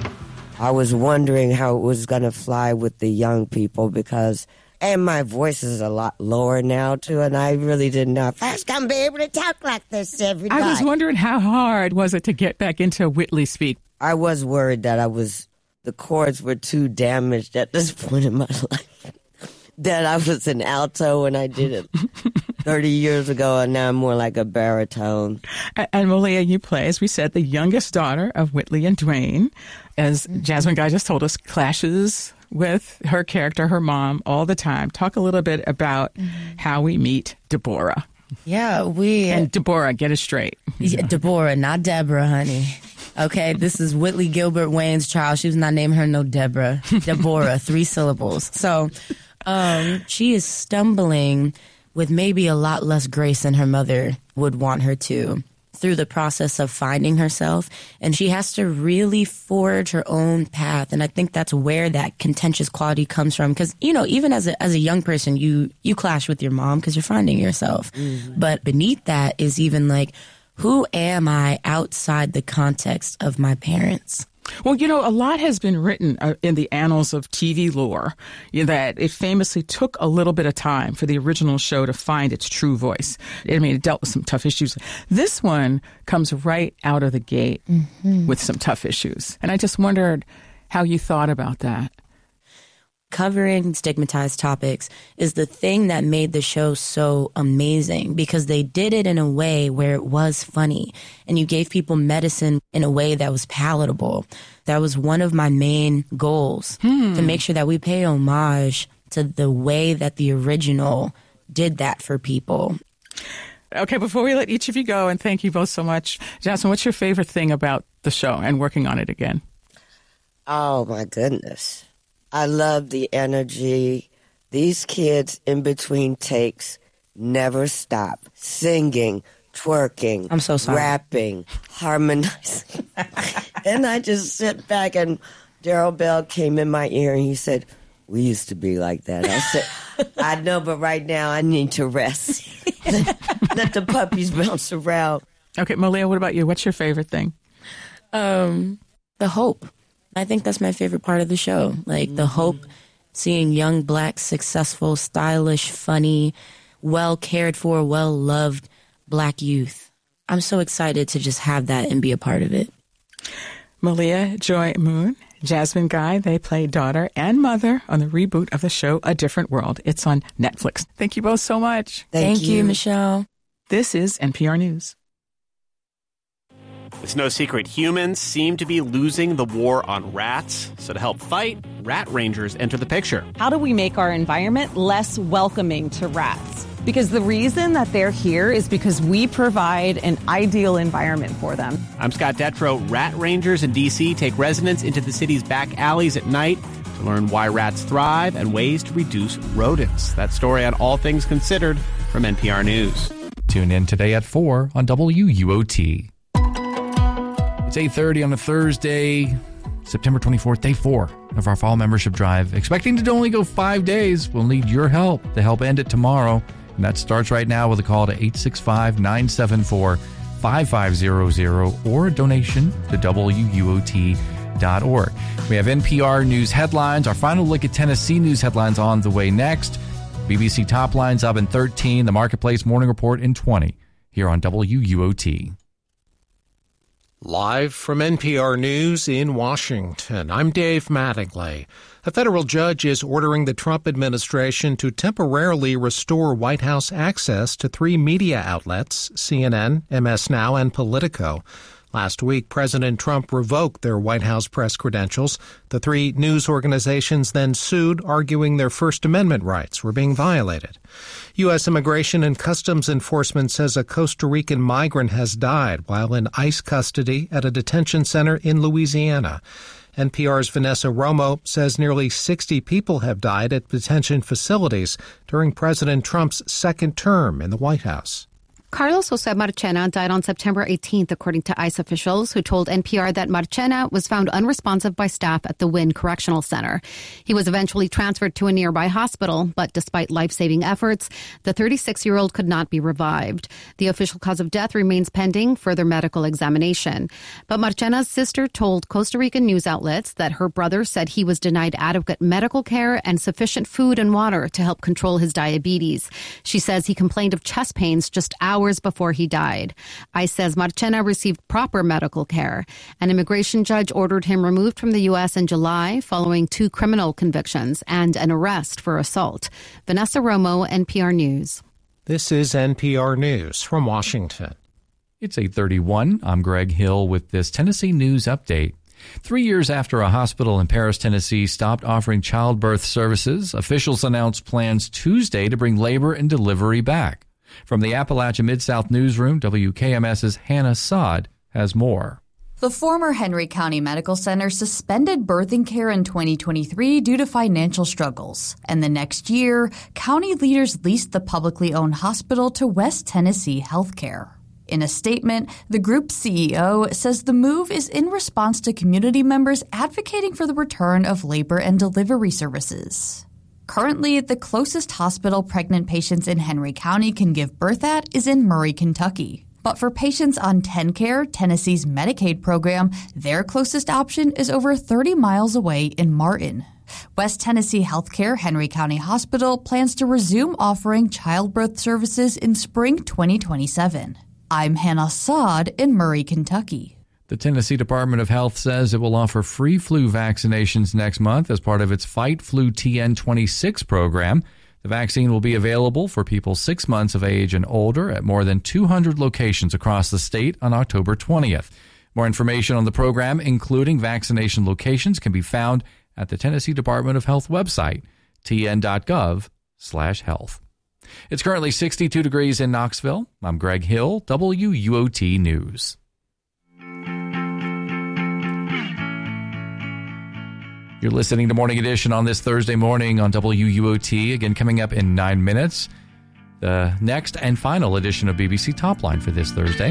I was wondering how it was going to fly with the young people because, and my voice is a lot lower now too, and I really didn't know if I was going to be able to talk like this every night. I was wondering how hard was it to get back into Whitley speak? I was worried that I was, the chords were too damaged at this point in my life. That I was an alto when I did it thirty years ago, and now I'm more like a baritone. And, and Malia, you play, as we said, the youngest daughter of Whitley and Dwayne. As mm-hmm. Jasmine Guy just told us, clashes with her character, her mom, all the time. Talk a little bit about mm-hmm. how we meet Deborah. Yeah, we... And Deborah, get it straight. Yeah, Deborah, not Deborah, honey. Okay, this is Whitley Gilbert Wayne's child. She was not naming her no Deborah. Deborah, three syllables. So... Um, she is stumbling with maybe a lot less grace than her mother would want her to through the process of finding herself. And she has to really forge her own path. And I think that's where that contentious quality comes from. Because, you know, even as a, as a young person, you, you clash with your mom because you're finding yourself. Mm-hmm. But beneath that is even like, who am I outside the context of my parents? Well, you know, a lot has been written uh, in the annals of T V lore you know, that it famously took a little bit of time for the original show to find its true voice. I mean, it dealt with some tough issues. This one comes right out of the gate mm-hmm. with some tough issues. And I just wondered how you thought about that. Covering stigmatized topics is the thing that made the show so amazing because they did it in a way where it was funny and you gave people medicine in a way that was palatable. That was one of my main goals, hmm. to make sure that we pay homage to the way that the original did that for people. Okay, before we let each of you go, and thank you both so much, Jasmine, what's your favorite thing about the show and working on it again? Oh, my goodness. I love the energy. These kids in between takes never stop singing, twerking, I'm so sorry. rapping, harmonizing. And I just sit back and Daryl Bell came in my ear and he said, we used to be like that. I said, I know, but right now I need to rest. let, let the puppies bounce around. Okay, Malia, what about you? What's your favorite thing? Um, the hope. I think that's my favorite part of the show. Like, the hope, seeing young, black, successful, stylish, funny, well cared for, well loved black youth. I'm so excited to just have that and be a part of it. Malia Joy Moon, Jasmine Guy, they play daughter and mother on the reboot of the show A Different World. It's on Netflix. Thank you both so much. Thank, Thank you. you, Michelle. This is N P R News. It's no secret humans seem to be losing the war on rats. So to help fight, rat rangers enter the picture. How do we make our environment less welcoming to rats? Because the reason that they're here is because we provide an ideal environment for them. I'm Scott Detrow. Rat rangers in D C take residents into the city's back alleys at night to learn why rats thrive and ways to reduce rodents. That story on All Things Considered from N P R News. Tune in today at four on W U O T. It's eight thirty on a Thursday, September twenty-fourth, day four of our fall membership drive. Expecting to only go five days. We'll need your help to help end it tomorrow. And that starts right now with a call to eight six five, nine seven four, five five zero zero or a donation to W U O T dot org. We have N P R News headlines. Our final look at Tennessee news headlines on the way next. B B C Top Lines up in thirteen, the Marketplace Morning Report in twenty, here on W U O T. Live from N P R News in Washington, I'm Dave Mattingly. A federal judge is ordering the Trump administration to temporarily restore White House access to three media outlets, C N N, M S Now, and Politico. Last week, President Trump revoked their White House press credentials. The three news organizations then sued, arguing their First Amendment rights were being violated. U S. Immigration and Customs Enforcement says a Costa Rican migrant has died while in ICE custody at a detention center in Louisiana. N P R's Vanessa Romo says nearly sixty people have died at detention facilities during President Trump's second term in the White House. Carlos Jose Marchena died on September eighteenth, according to ICE officials, who told N P R that Marchena was found unresponsive by staff at the Wynn Correctional Center. He was eventually transferred to a nearby hospital, but despite life-saving efforts, the thirty-six-year-old could not be revived. The official cause of death remains pending further medical examination. But Marchena's sister told Costa Rican news outlets that her brother said he was denied adequate medical care and sufficient food and water to help control his diabetes. She says he complained of chest pains just hours hours before he died. ICE says Marchena received proper medical care. An immigration judge ordered him removed from the U S in July following two criminal convictions and an arrest for assault. Vanessa Romo, N P R News. This is N P R News from Washington. It's eight thirty-one. I'm Greg Hill with this Tennessee News Update. Three years after a hospital in Paris, Tennessee stopped offering childbirth services, officials announced plans Tuesday to bring labor and delivery back. From the Appalachia Mid-South Newsroom, W K M S's Hannah Sod has more. The former Henry County Medical Center suspended birthing care in twenty twenty-three due to financial struggles. And the next year, county leaders leased the publicly owned hospital to West Tennessee Healthcare. In a statement, the group's C E O says the move is in response to community members advocating for the return of labor and delivery services. Currently, the closest hospital pregnant patients in Henry County can give birth at is in Murray, Kentucky. But for patients on TennCare, Tennessee's Medicaid program, their closest option is over thirty miles away in Martin. West Tennessee Healthcare Henry County Hospital plans to resume offering childbirth services in spring twenty twenty-seven. I'm Hannah Sod in Murray, Kentucky. The Tennessee Department of Health says it will offer free flu vaccinations next month as part of its Fight Flu T N twenty-six program. The vaccine will be available for people six months of age and older at more than two hundred locations across the state on October twentieth. More information on the program, including vaccination locations, can be found at the Tennessee Department of Health website, t n dot gov slash health. It's currently sixty-two degrees in Knoxville. I'm Greg Hill, W U O T News. You're listening to Morning Edition on this Thursday morning on W U O T. Again, coming up in nine minutes, the next and final edition of B B C Top Line for this Thursday.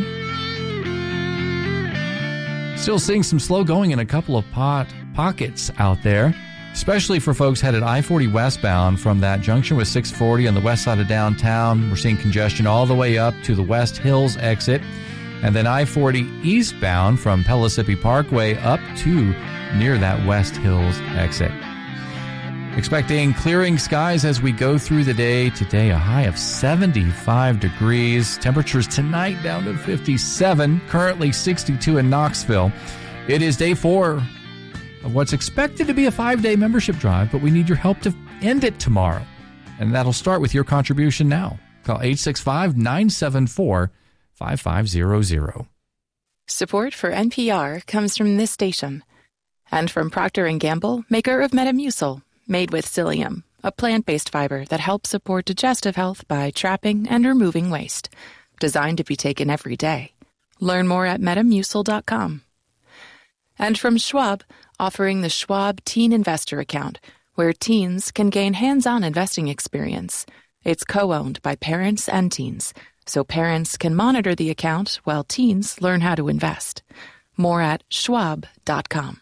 Still seeing some slow going in a couple of pot pockets out there, especially for folks headed I forty westbound from that junction with six forty on the west side of downtown. We're seeing congestion all the way up to the West Hills exit, and then I forty eastbound from Pellissippi Parkway up to near that West Hills exit. Expecting clearing skies as we go through the day. Today, a high of seventy-five degrees. Temperatures tonight down to fifty-seven. Currently sixty-two in Knoxville. It is day four of what's expected to be a five-day membership drive, but we need your help to end it tomorrow. And that'll start with your contribution now. Call eight six five, nine seven four, five five zero zero. Support for N P R comes from this station. And from Procter and Gamble, maker of Metamucil, made with psyllium, a plant-based fiber that helps support digestive health by trapping and removing waste. Designed to be taken every day. Learn more at metamucil dot com. And from Schwab, offering the Schwab Teen Investor Account, where teens can gain hands-on investing experience. It's co-owned by parents and teens, so parents can monitor the account while teens learn how to invest. More at schwab dot com.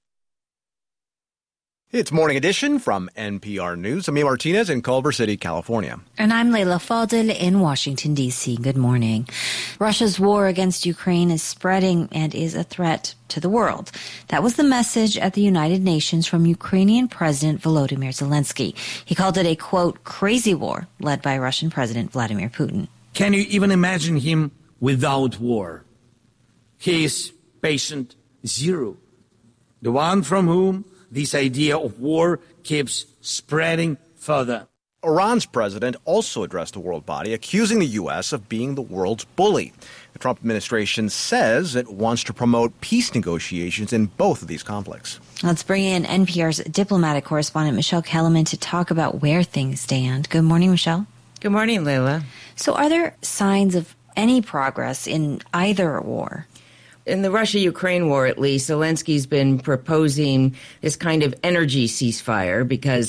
It's Morning Edition from N P R News. I'm Ian Martinez in Culver City, California. And I'm Leila Fadel in Washington, D C. Good morning. Russia's war against Ukraine is spreading and is a threat to the world. That was the message at the United Nations from Ukrainian President Volodymyr Zelensky. He called it a, quote, crazy war led by Russian President Vladimir Putin. Can you even imagine him without war? He is patient zero, the one from whom this idea of war keeps spreading further. Iran's president also addressed the world body, accusing the U S of being the world's bully. The Trump administration says it wants to promote peace negotiations in both of these conflicts. Let's bring in N P R's diplomatic correspondent Michelle Kellerman to talk about where things stand. Good morning, Michelle. Good morning, Leila. So are there signs of any progress in either war? In the Russia-Ukraine war, at least, Zelensky's been proposing this kind of energy ceasefire because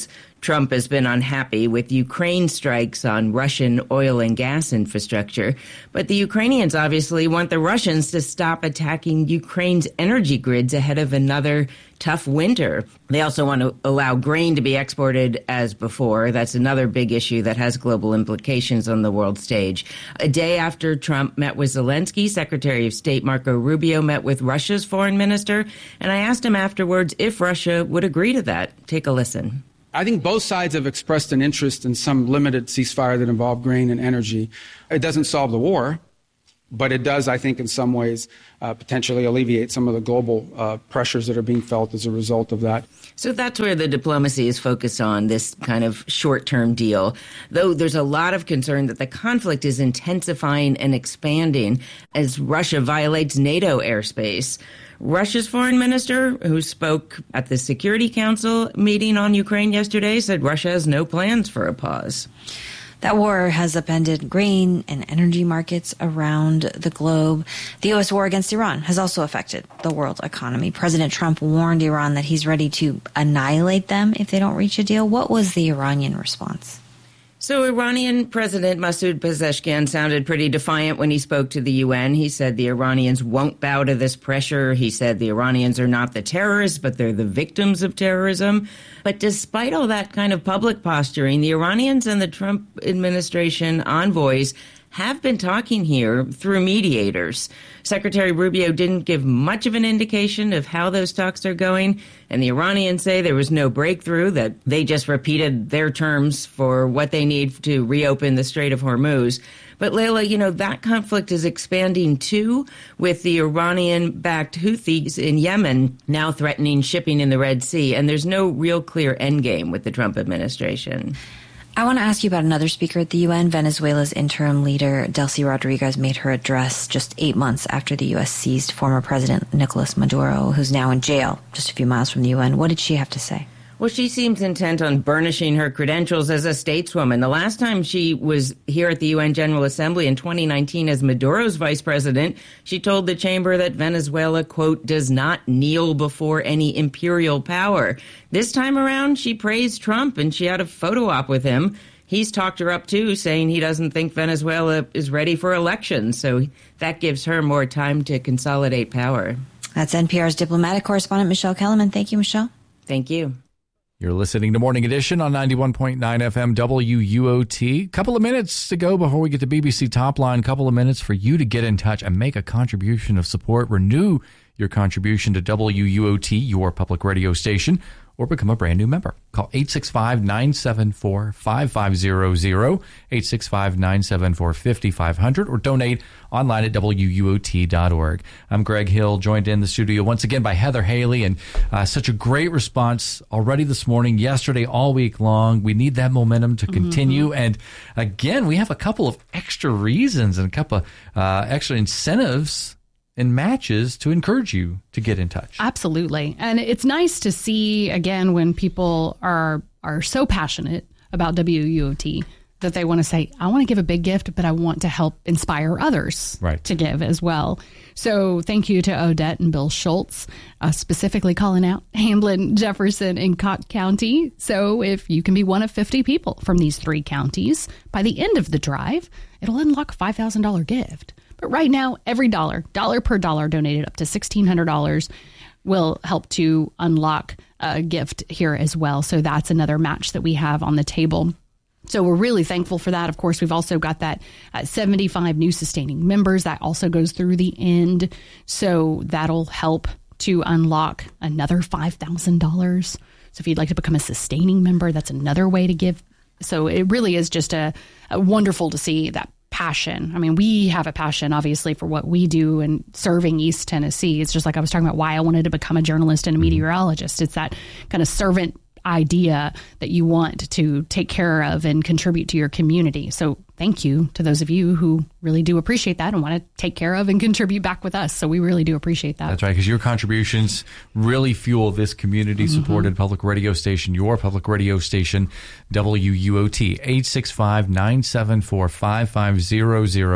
Trump has been unhappy with Ukraine strikes on Russian oil and gas infrastructure. But the Ukrainians obviously want the Russians to stop attacking Ukraine's energy grids ahead of another tough winter. They also want to allow grain to be exported as before. That's another big issue that has global implications on the world stage. A day after Trump met with Zelensky, Secretary of State Marco Rubio met with Russia's foreign minister, and I asked him afterwards if Russia would agree to that. Take a listen. I think both sides have expressed an interest in some limited ceasefire that involve grain and energy. It doesn't solve the war, but it does, I think, in some ways, uh, potentially alleviate some of the global uh, pressures that are being felt as a result of that. So that's where the diplomacy is focused on, this kind of short-term deal. Though there's a lot of concern that the conflict is intensifying and expanding as Russia violates NATO airspace. Russia's foreign minister, who spoke at the Security Council meeting on Ukraine yesterday, said Russia has no plans for a pause. That war has upended grain and energy markets around the globe. The U S war against Iran has also affected the world economy. President Trump warned Iran that he's ready to annihilate them if they don't reach a deal. What was the Iranian response? So Iranian President Masoud Pezeshkian sounded pretty defiant when he spoke to the U N. He said the Iranians won't bow to this pressure. He said the Iranians are not the terrorists, but they're the victims of terrorism. But despite all that kind of public posturing, the Iranians and the Trump administration envoys have been talking here through mediators. Secretary Rubio didn't give much of an indication of how those talks are going, and the Iranians say there was no breakthrough, that they just repeated their terms for what they need to reopen the Strait of Hormuz. But Layla, you know, that conflict is expanding too, with the Iranian-backed Houthis in Yemen now threatening shipping in the Red Sea, and there's no real clear endgame with the Trump administration. I want to ask you about another speaker at the U N. Venezuela's interim leader, Delcy Rodriguez, made her address just eight months after the U S seized former President Nicolas Maduro, who's now in jail just a few miles from the U N. What did she have to say? Well, she seems intent on burnishing her credentials as a stateswoman. The last time she was here at the U N General Assembly in twenty nineteen as Maduro's vice president, she told the chamber that Venezuela, quote, does not kneel before any imperial power. This time around, she praised Trump and she had a photo op with him. He's talked her up, too, saying he doesn't think Venezuela is ready for elections. So that gives her more time to consolidate power. That's N P R's diplomatic correspondent, Michelle Kellerman. Thank you, Michelle. Thank you. You're listening to Morning Edition on ninety-one point nine F M W U O T. Couple of minutes to go before we get to B B C Top Line. Couple of minutes for you to get in touch and make a contribution of support. Renew your contribution to W U O T, your public radio station, or become a brand new member. Call eight six five, nine seven four, five five zero zero, eight six five, nine seven four, five five zero zero, or donate online at W U O T dot org. I'm Greg Hill, joined in the studio once again by Heather Haley, and uh, such a great response already this morning, yesterday, all week long. We need that momentum to continue. Mm-hmm. And again, we have a couple of extra reasons and a couple of uh, extra incentives and matches to encourage you to get in touch. Absolutely. And it's nice to see, again, when people are are so passionate about W U O T that they want to say, I want to give a big gift, but I want to help inspire others right. to give as well. So thank you to Odette and Bill Schultz, uh, specifically calling out Hamlin, Jefferson, and Cott County. So if you can be one of fifty people from these three counties, by the end of the drive, it'll unlock a five thousand dollars gift. But right now, every dollar, dollar per dollar donated up to sixteen hundred dollars will help to unlock a gift here as well. So that's another match that we have on the table. So we're really thankful for that. Of course, we've also got that uh, seventy-five new sustaining members. That also goes through the end. So that'll help to unlock another five thousand dollars. So if you'd like to become a sustaining member, that's another way to give. So it really is just a, a wonderful to see that passion. I mean, we have a passion, obviously, for what we do and serving East Tennessee. It's just like I was talking about why I wanted to become a journalist and a meteorologist. It's that kind of servant idea that you want to take care of and contribute to your community. So thank you to those of you who really do appreciate that and want to take care of and contribute back with us. So we really do appreciate that. That's right, because your contributions really fuel this community-supported mm-hmm. public radio station, your public radio station, W U O T, eight six five, nine seven four, five five zero zero,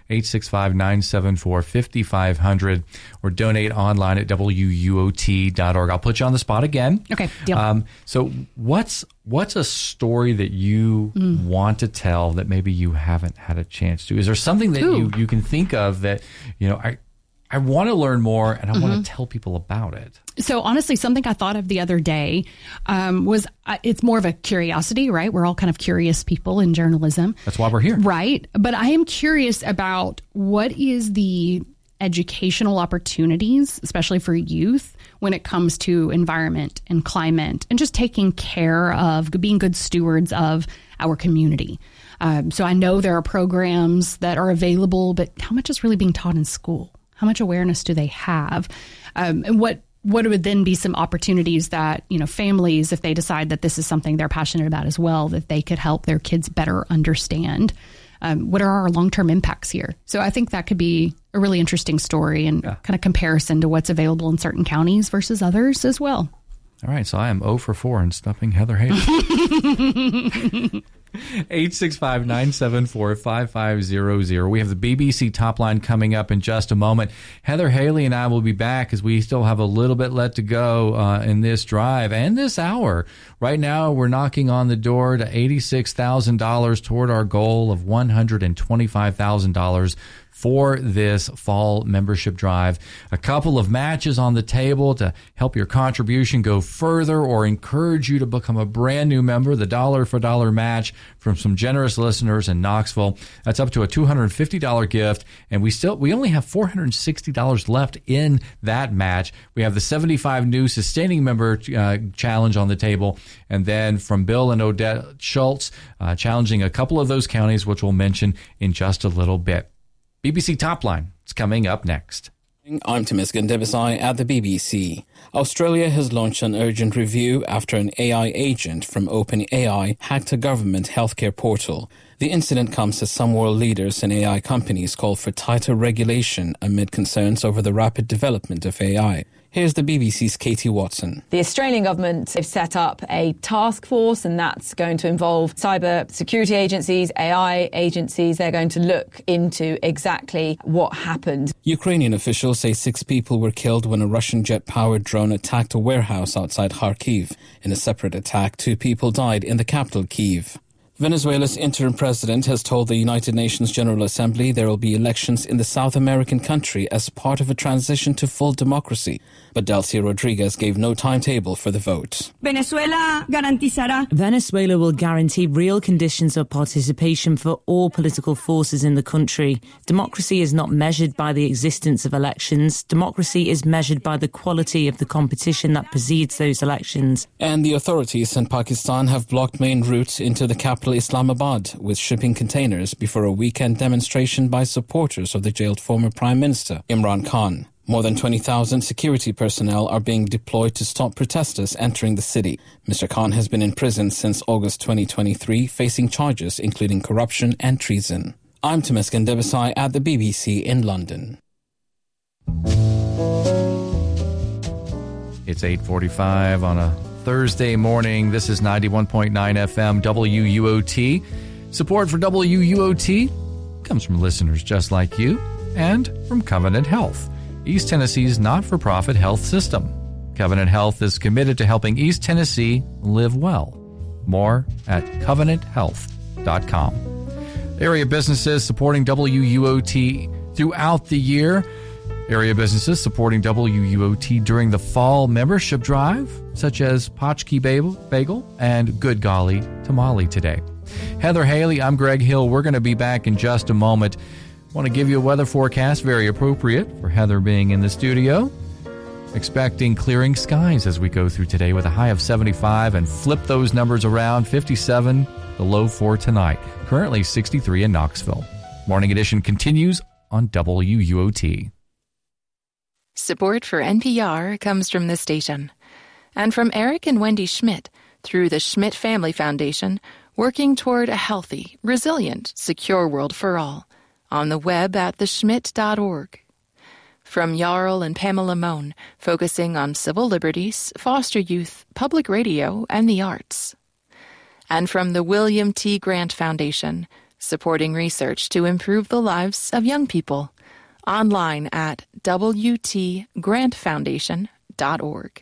eight six five, nine seven four, five five zero zero, or donate online at W U O T dot org. I'll put you on the spot again. Okay, deal. Um, so what's what's a story that you mm. want to tell that maybe you haven't had a chance to? Is there something that you, you can think of that, you know, I I want to learn more and I mm-hmm. want to tell people about it? So honestly, something I thought of the other day um, was uh, it's more of a curiosity, right? We're all kind of curious people in journalism. That's why we're here. Right. But I am curious about what is the educational opportunities, especially for youth, when it comes to environment and climate and just taking care of being good stewards of our community. Um, so I know there are programs that are available, but how much is really being taught in school? How much awareness do they have? Um, and what what would then be some opportunities that, you know, families, if they decide that this is something they're passionate about as well, that they could help their kids better understand? Um, what are our long-term impacts here? So I think that could be a really interesting story and yeah. kind of comparison to what's available in certain counties versus others as well. All right, so I am zero for four in stumping Heather Haley. eight six five, nine seven four, five five zero zero. We have the B B C Top Line coming up in just a moment. Heather Haley and I will be back as we still have a little bit left to go uh, in this drive and this hour. Right now, we're knocking on the door to eighty-six thousand dollars toward our goal of one hundred twenty-five thousand dollars for this fall membership drive. A couple of matches on the table to help your contribution go further or encourage you to become a brand new member. The dollar for dollar match from some generous listeners in Knoxville. That's up to a two hundred fifty dollars gift. And we still, we only have four hundred sixty dollars left in that match. We have the seventy-five new sustaining member uh, challenge on the table. And then from Bill and Odette Schultz, uh, challenging a couple of those counties, which we'll mention in just a little bit. B B C Top Line is coming up next. I'm Temesgen Debisai at the B B C. Australia has launched an urgent review after an A I agent from OpenAI hacked a government healthcare portal. The incident comes as some world leaders and A I companies call for tighter regulation amid concerns over the rapid development of A I. Here's the B B C's Katie Watson. The Australian government have set up a task force, and that's going to involve cyber security agencies, A I agencies. They're going to look into exactly what happened. Ukrainian officials say six people were killed when a Russian jet-powered drone attacked a warehouse outside Kharkiv. In a separate attack, two people died in the capital, Kyiv. Venezuela's interim president has told the United Nations General Assembly there will be elections in the South American country as part of a transition to full democracy. But Delcy Rodriguez gave no timetable for the vote. Venezuela garantizará. Venezuela will guarantee real conditions of participation for all political forces in the country. Democracy is not measured by the existence of elections. Democracy is measured by the quality of the competition that precedes those elections. And the authorities in Pakistan have blocked main routes into the capital Islamabad with shipping containers before a weekend demonstration by supporters of the jailed former Prime Minister Imran Khan. More than twenty thousand security personnel are being deployed to stop protesters entering the city. Mister Khan has been in prison since August twenty twenty-three, facing charges including corruption and treason. I'm Temesgen Debisai at the B B C in London. It's eight forty-five on a Thursday morning. This is ninety-one point nine F M W U O T. Support for W U O T comes from listeners just like you and from Covenant Health, East Tennessee's not-for-profit health system. Covenant Health is committed to helping East Tennessee live well. More at covenant health dot com. Area businesses supporting W U O T throughout the year. Area businesses supporting W U O T during the fall membership drive, such as Potchkey Bagel and Good Golly Tamale today. Heather Haley, I'm Greg Hill. We're going to be back in just a moment. Want to give you a weather forecast, very appropriate for Heather being in the studio. Expecting clearing skies as we go through today with a high of seventy-five and flip those numbers around, fifty-seven, the low for tonight. Currently sixty-three in Knoxville. Morning Edition continues on W U O T. Support for N P R comes from this station and from Eric and Wendy Schmidt through the Schmidt Family Foundation, working toward a healthy, resilient, secure world for all. On the web at the schmidt dot org. From Jarl and Pamela Mohn, focusing on civil liberties, foster youth, public radio, and the arts. And from the William T. Grant Foundation, supporting research to improve the lives of young people. Online at w t grant foundation dot org.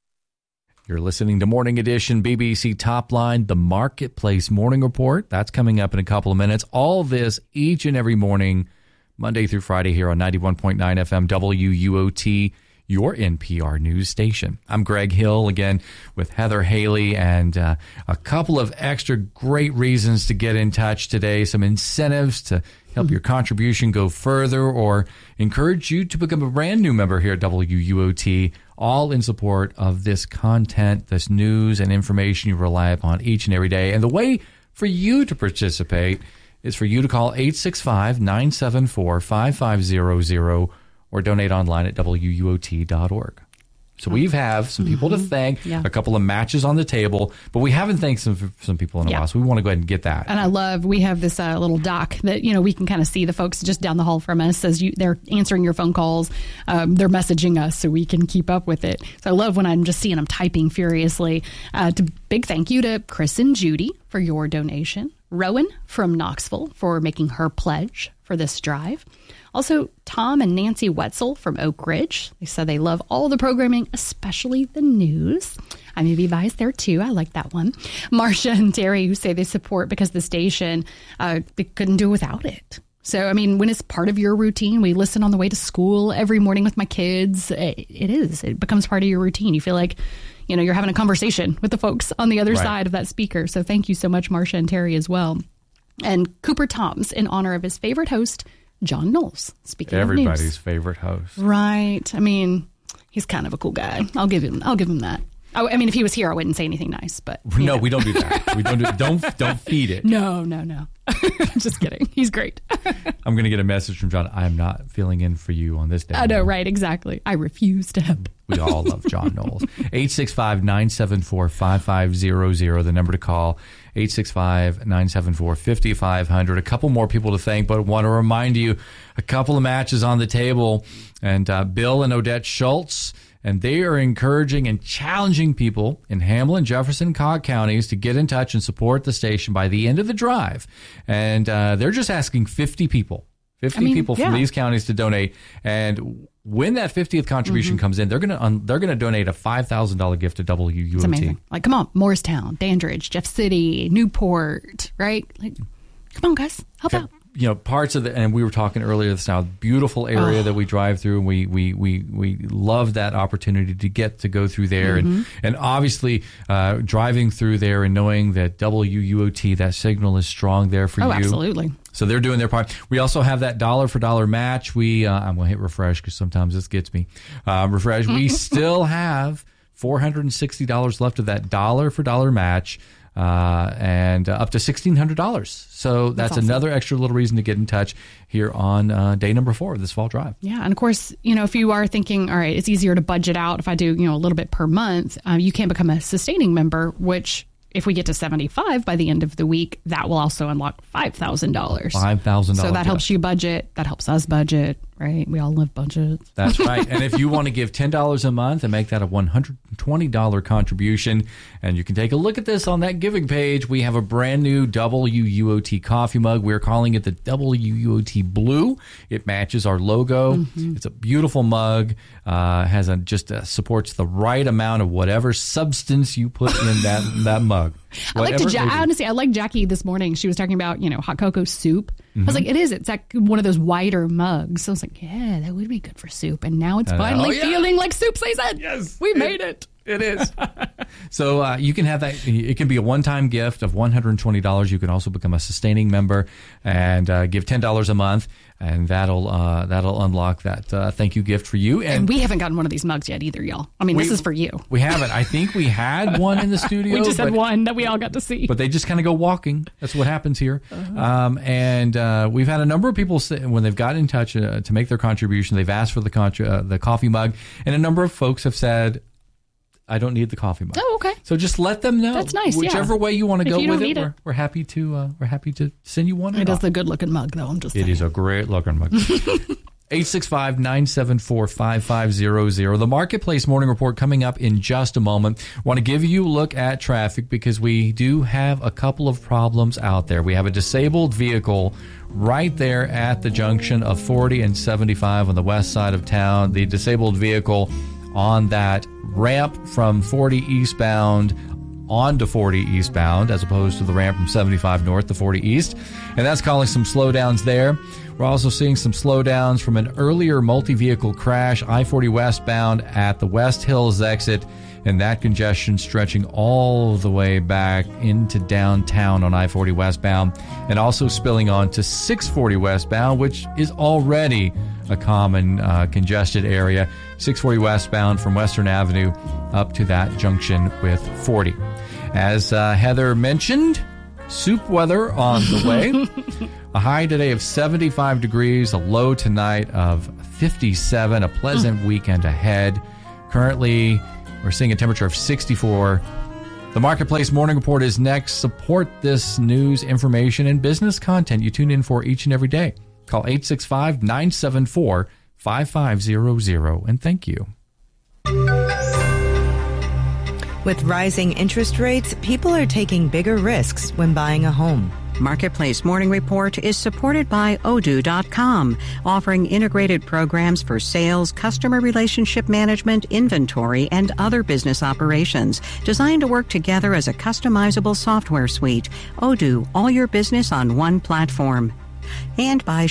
You're listening to Morning Edition, B B C Top Line, the Marketplace Morning Report. That's coming up in a couple of minutes. All this each and every morning, Monday through Friday here on ninety-one point nine F M W U O T, your N P R news station. I'm Greg Hill, again, with Heather Haley, and uh, a couple of extra great reasons to get in touch today, some incentives to help your contribution go further or encourage you to become a brand new member here at W U O T, all in support of this content, this news and information you rely upon each and every day. And the way for you to participate is for you to call eight six five, nine seven four, five five zero zero or donate online at W U O T dot org. So we have some people mm-hmm. to thank, yeah. a couple of matches on the table, but we haven't thanked some some people in a yeah. while, so we want to go ahead and get that. And I love, we have this uh, little doc that, you know, we can kind of see the folks just down the hall from us as you they're answering your phone calls. Um, they're messaging us so we can keep up with it. So I love when I'm just seeing them typing furiously. Uh, to big thank you to Chris and Judy for your donation. Rowan from Knoxville for making her pledge for this drive. Also, Tom and Nancy Wetzel from Oak Ridge. They said they love all the programming, especially the news. I may be biased there, too. I like that one. Marcia and Terry, who say they support because the station, uh, they couldn't do without it. So, I mean, when it's part of your routine, we listen on the way to school every morning with my kids. It, it is. It becomes part of your routine. You feel like, you know, you're having a conversation with the folks on the other right. side of that speaker. So thank you so much, Marcia and Terry, as well. And Cooper Toms, in honor of his favorite host, John Knowles. Speaking Everybody's of news. favorite host. Right. I mean, he's kind of a cool guy. I'll give him I'll give him that. I, I mean, if he was here, I wouldn't say anything nice, but no, know. we don't do that. We don't do don't don't feed it. No, no, no. Just kidding. He's great. I'm going to get a message from John. I'm not filling in for you on this day. I know, right? Exactly. I refuse to help. We all love John Knowles. eight six five, nine seven four, five five zero zero, the number to call. eight six five, nine seven four, five five zero zero. A couple more people to thank, but want to remind you, a couple of matches on the table. And uh, Bill and Odette Schultz, and they are encouraging and challenging people in Hamlin, Jefferson, Cobb counties to get in touch and support the station by the end of the drive. And uh, they're just asking fifty people, fifty I mean, people yeah. from these counties to donate. And when that fiftieth contribution mm-hmm. comes in, they're going to um, they're going to donate a five thousand dollars gift to W U O T. It's amazing. Like, come on, Morristown, Dandridge, Jeff City, Newport, right? Like, come on, guys, help okay. out. You know, parts of the, and we were talking earlier, this now beautiful area oh. that we drive through, and we we we we love that opportunity to get to go through there, mm-hmm. and and obviously uh, driving through there and knowing that W U O T, that signal is strong there for oh, you. Absolutely. So they're doing their part. We also have that dollar for dollar match. We uh, I'm gonna hit refresh because sometimes this gets me. Uh, refresh. We still have four hundred sixty dollars left of that dollar for dollar match. Uh, and uh, up to sixteen hundred dollars. So that's, that's awesome. Another extra little reason to get in touch here on uh, day number four of this fall drive. Yeah. And of course, you know, if you are thinking, all right, it's easier to budget out if I do, you know, a little bit per month, uh, you can become a sustaining member, which if we get to seventy-five by the end of the week, that will also unlock five thousand dollars. five thousand dollars. So that helps you budget. That helps us budget, right? We all love budgets. That's right. And if you want to give ten dollars a month and make that a one hundred twenty dollars contribution, and you can take a look at this on that giving page, we have a brand new W U O T coffee mug. We're calling it the W U O T Blue. It matches our logo. Mm-hmm. It's a beautiful mug. Uh, has a just a, supports the right amount of whatever substance you put in that that mug. I like to, ja- honestly, I like Jackie this morning. She was talking about, you know, hot cocoa soup. Mm-hmm. I was like, it is. It's like one of those wider mugs. So I was like, yeah, that would be good for soup. And now it's finally oh, yeah. feeling like soup season. Yes. We it, made it. It is. So uh, you can have that. It can be a one-time gift of one hundred twenty dollars. You can also become a sustaining member and uh, give ten dollars a month. And that'll uh, that'll unlock that uh, thank you gift for you. And, and we haven't gotten one of these mugs yet either, y'all. I mean, we, this is for you. We haven't. I think we had one in the studio. We just but, had one that we all got to see. But they just kind of go walking. That's what happens here. Uh-huh. Um, and uh, we've had a number of people say, when they've got in touch uh, to make their contribution, they've asked for the contra- uh, the coffee mug. And a number of folks have said, I don't need the coffee mug. Oh, okay. So just let them know. That's nice. Whichever yeah. way you want to if go you with don't it, need we're, it, we're happy to uh, we're happy to send you one. It is a good looking mug, though. I'm just. It saying. is a great looking mug. eight six five, nine seven four, five five zero zero. The Marketplace Morning Report coming up in just a moment. Want to give you a look at traffic because we do have a couple of problems out there. We have a disabled vehicle right there at the junction of forty and seventy-five on the west side of town. The disabled vehicle on that ramp from forty eastbound onto forty eastbound as opposed to the ramp from seventy-five north to forty east. And that's causing some slowdowns there. We're also seeing some slowdowns from an earlier multi-vehicle crash, I forty westbound at the West Hills exit, and that congestion stretching all the way back into downtown on I forty westbound, and also spilling on to six forty westbound, which is already a common uh, congested area. six forty westbound from Western Avenue up to that junction with forty. As uh, Heather mentioned, soup weather on the way. A high today of seventy-five degrees, a low tonight of fifty-seven, a pleasant weekend ahead. Currently, we're seeing a temperature of sixty-four. The Marketplace Morning Report is next. Support this news, information, and business content you tune in for each and every day. Call eight six five, nine seven four, five five zero zero, and thank you. With rising interest rates, people are taking bigger risks when buying a home. Marketplace Morning Report is supported by Odoo dot com, offering integrated programs for sales, customer relationship management, inventory, and other business operations, designed to work together as a customizable software suite. Odoo, all your business on one platform. And by